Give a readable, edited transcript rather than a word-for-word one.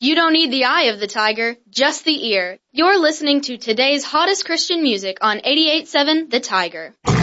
You don't need the eye of the tiger, just the ear. You're listening to today's hottest Christian music on 88.7 The Tiger.